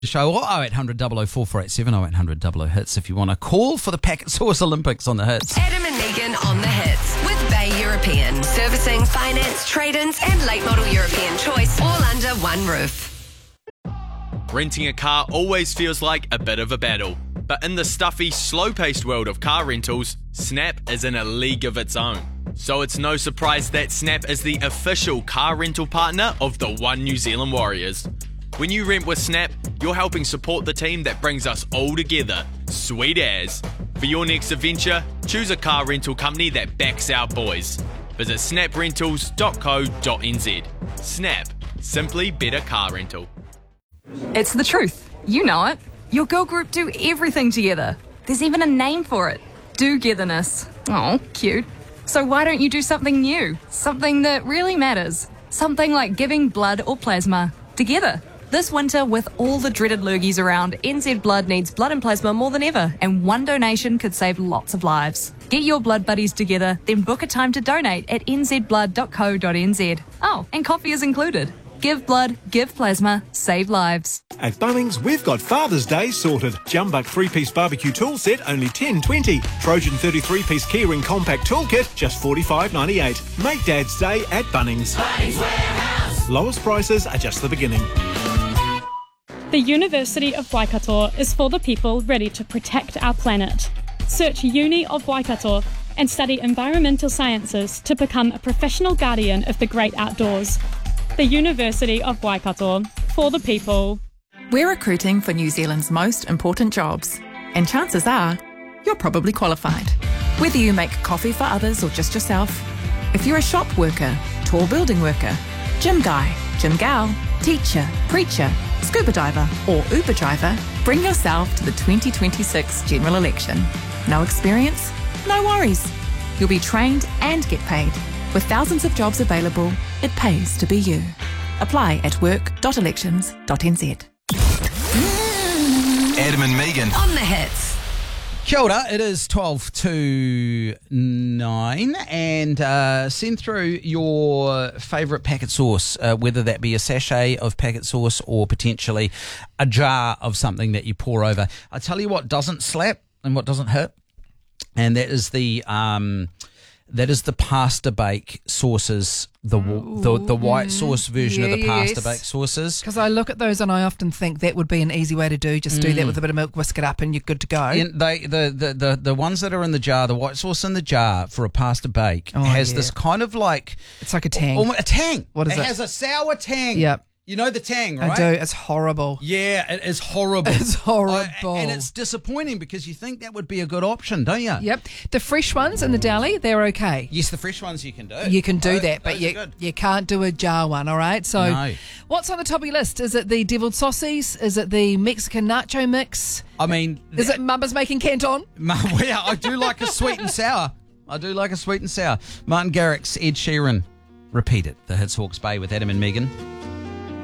show, or 0800 004487, 0800 00 hits if you want to call for the Packet Sauce Olympics on the hits. Adam and Megan on the hits with Bay European. Servicing, finance, trade-ins and late model European choice all under one roof. Renting a car always feels like a bit of a battle. But in the stuffy, slow-paced world of car rentals, Snap is in a league of its own. So it's no surprise that Snap is the official car rental partner of the One New Zealand Warriors. When you rent with Snap, you're helping support the team that brings us all together. Sweet as. For your next adventure, choose a car rental company that backs our boys. Visit snaprentals.co.nz. Snap. Simply better car rental. It's the truth. You know it. Your girl group do everything together. There's even a name for it. Do-getherness. Oh, cute. So why don't you do something new? Something that really matters. Something like giving blood or plasma together. This winter, with all the dreaded lurgies around, NZ Blood needs blood and plasma more than ever, and one donation could save lots of lives. Get your blood buddies together, then book a time to donate at nzblood.co.nz. Oh, and coffee is included. Give blood, give plasma, save lives. At Bunnings, we've got Father's Day sorted. Jumbuck 3-piece barbecue tool set, only $10.20. Trojan 33-piece keyring compact toolkit, just $45.98. Make Dad's Day at Bunnings. Bunnings Warehouse. Lowest prices are just the beginning. The University of Waikato is for the people ready to protect our planet. Search Uni of Waikato and study environmental sciences to become a professional guardian of the great outdoors. The University of Waikato, for the people. We're recruiting for New Zealand's most important jobs, and chances are you're probably qualified. Whether you make coffee for others or just yourself, if you're a shop worker, tall building worker, gym guy, gym gal, teacher, preacher, scuba diver or Uber driver, bring yourself to the 2026 general election. No experience? No worries. You'll be trained and get paid. With thousands of jobs available, it pays to be you. Apply at work.elections.nz. Adam and Megan On the hits. Kia ora, it is 12 to 9, and send through your favourite packet sauce, whether that be a sachet of packet sauce or potentially a jar of something that you pour over. I tell you what doesn't slap and what doesn't hit, and that is the pasta bake sauces, the white sauce version of the pasta bake sauces. Because I look at those and I often think that would be an easy way to do. Just do that with a bit of milk, whisk it up, and you're good to go. And the ones that are in the jar, the white sauce in the jar for a pasta bake has this kind of like... It's like a tang. A tang. What is it? It has a sour tang. Yep. You know the tang, right? I do. It's horrible. Yeah, it is horrible. It's horrible. And it's disappointing because you think that would be a good option, don't you? Yep. The fresh ones in the deli, they're okay. Yes, the fresh ones you can do. You can do that, but you can't do a jar one, all right? So No. What's on the top of your list? Is it the deviled saucies? Is it the Mexican nacho mix? I mean... Is it Mama's making Canton? Well, yeah, I do like a sweet and sour. Martin Garrix, Ed Sheeran. Repeat it. The Hits Hawke's Bay with Adam and Megan.